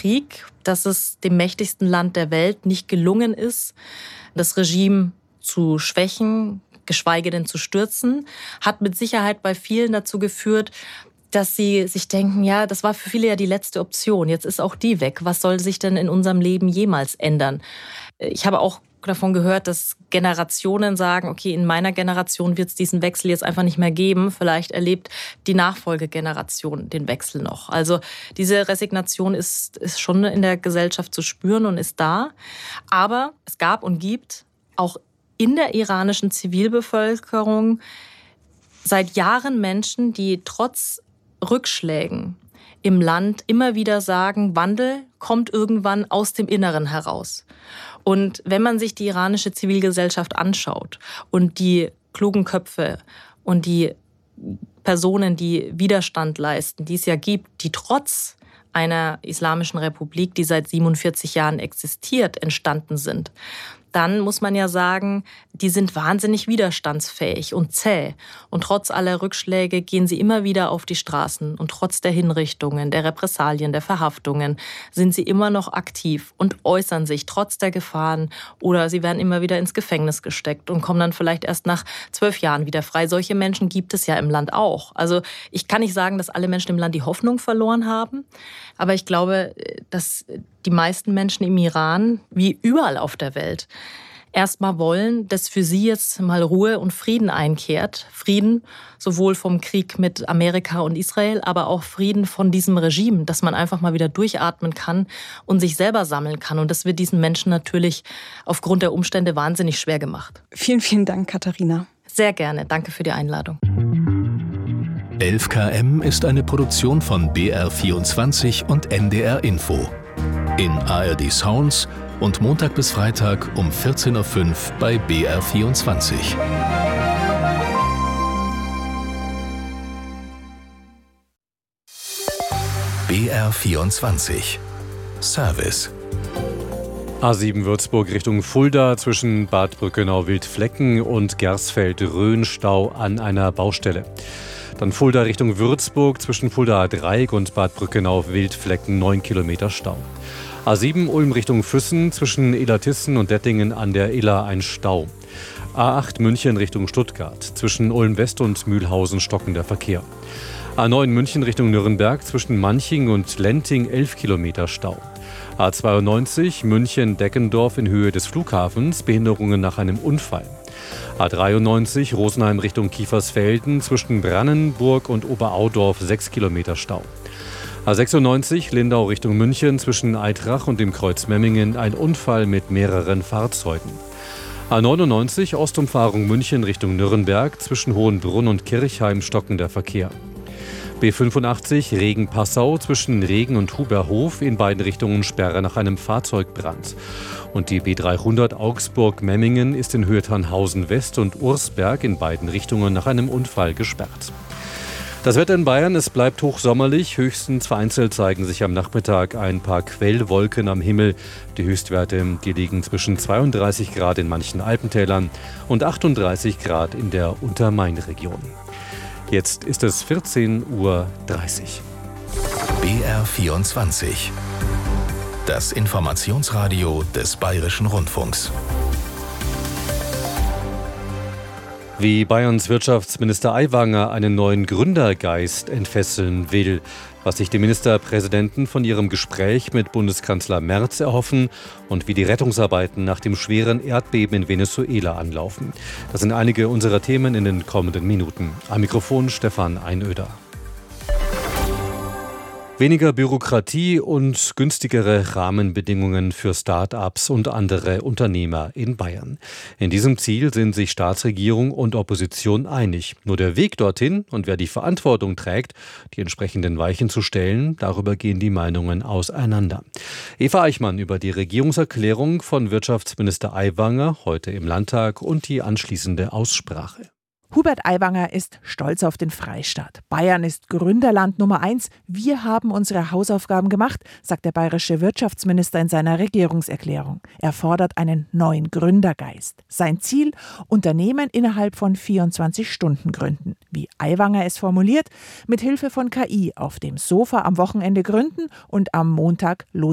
Krieg, dass es dem mächtigsten Land der Welt nicht gelungen ist, das Regime zu schwächen, geschweige denn zu stürzen, hat mit Sicherheit bei vielen dazu geführt, dass sie sich denken, ja, das war für viele ja die letzte Option. Jetzt ist auch die weg. Was soll sich denn in unserem Leben jemals ändern? Ich habe auch davon gehört, dass Generationen sagen, okay, in meiner Generation wird es diesen Wechsel jetzt einfach nicht mehr geben. Vielleicht erlebt die Nachfolgegeneration den Wechsel noch. Also diese Resignation ist schon in der Gesellschaft zu spüren und ist da. Aber es gab und gibt auch in der iranischen Zivilbevölkerung seit Jahren Menschen, die trotz Rückschlägen im Land immer wieder sagen, Wandel kommt irgendwann aus dem Inneren heraus. Und wenn man sich die iranische Zivilgesellschaft anschaut und die klugen Köpfe und die Personen, die Widerstand leisten, die es ja gibt, die trotz einer islamischen Republik, die seit 47 Jahren existiert, entstanden sind, dann muss man ja sagen, die sind wahnsinnig widerstandsfähig und zäh. Und trotz aller Rückschläge gehen sie immer wieder auf die Straßen. Und trotz der Hinrichtungen, der Repressalien, der Verhaftungen sind sie immer noch aktiv und äußern sich trotz der Gefahren. Oder sie werden immer wieder ins Gefängnis gesteckt und kommen dann vielleicht erst nach 12 Jahren wieder frei. Solche Menschen gibt es ja im Land auch. Also ich kann nicht sagen, dass alle Menschen im Land die Hoffnung verloren haben. Aber ich glaube, dass die meisten Menschen im Iran, wie überall auf der Welt, erstmal wollen, dass für sie jetzt mal Ruhe und Frieden einkehrt. Frieden sowohl vom Krieg mit Amerika und Israel, aber auch Frieden von diesem Regime, dass man einfach mal wieder durchatmen kann und sich selber sammeln kann. Und das wird diesen Menschen natürlich aufgrund der Umstände wahnsinnig schwer gemacht. Vielen, vielen Dank, Katharina. Sehr gerne. Danke für die Einladung. 11 km ist eine Produktion von BR24 und NDR Info. In ARD Sounds und Montag bis Freitag um 14.05 Uhr bei BR24. BR24 Service. A7 Würzburg Richtung Fulda zwischen Bad Brückenau-Wildflecken und Gersfeld-Rhön-Stau an einer Baustelle. Dann Fulda Richtung Würzburg zwischen Fulda-Dreieck und Bad Brückenau-Wildflecken 9 Kilometer Stau. A7 Ulm Richtung Füssen zwischen Illertissen und Dettingen an der Iller ein Stau. A8 München Richtung Stuttgart zwischen Ulm West und Mühlhausen stockender Verkehr. A9 München Richtung Nürnberg zwischen Manching und Lenting 11 Kilometer Stau. A92 München-Deckendorf in Höhe des Flughafens, Behinderungen nach einem Unfall. A93 Rosenheim Richtung Kiefersfelden zwischen Brannenburg und Oberaudorf 6 Kilometer Stau. A96 Lindau Richtung München zwischen Eitrach und dem Kreuz Memmingen ein Unfall mit mehreren Fahrzeugen. A99 Ostumfahrung München Richtung Nürnberg zwischen Hohenbrunn und Kirchheim stockender Verkehr. B85 Regen-Passau zwischen Regen und Huberhof in beiden Richtungen Sperre nach einem Fahrzeugbrand. Und die B300 Augsburg-Memmingen ist in Höhe Tannhausen West und Ursberg in beiden Richtungen nach einem Unfall gesperrt. Das Wetter in Bayern, es bleibt hochsommerlich. Höchstens vereinzelt zeigen sich am Nachmittag ein paar Quellwolken am Himmel. Die Höchstwerte, die liegen zwischen 32 Grad in manchen Alpentälern und 38 Grad in der Untermain-Region. Jetzt ist es 14.30 Uhr. BR24. Das Informationsradio des Bayerischen Rundfunks. Wie Bayerns Wirtschaftsminister Aiwanger einen neuen Gründergeist entfesseln will, was sich die Ministerpräsidenten von ihrem Gespräch mit Bundeskanzler Merz erhoffen und wie die Rettungsarbeiten nach dem schweren Erdbeben in Venezuela anlaufen. Das sind einige unserer Themen in den kommenden Minuten. Am Mikrofon Stefan Einöder. Weniger Bürokratie und günstigere Rahmenbedingungen für Start-ups und andere Unternehmer in Bayern. In diesem Ziel sind sich Staatsregierung und Opposition einig. Nur der Weg dorthin und wer die Verantwortung trägt, die entsprechenden Weichen zu stellen, darüber gehen die Meinungen auseinander. Eva Eichmann über die Regierungserklärung von Wirtschaftsminister Aiwanger heute im Landtag und die anschließende Aussprache. Hubert Aiwanger ist stolz auf den Freistaat. Bayern ist Gründerland Nummer 1. Wir haben unsere Hausaufgaben gemacht, sagt der bayerische Wirtschaftsminister in seiner Regierungserklärung. Er fordert einen neuen Gründergeist. Sein Ziel: Unternehmen innerhalb von 24 Stunden gründen. Wie Aiwanger es formuliert: mit Hilfe von KI auf dem Sofa am Wochenende gründen und am Montag los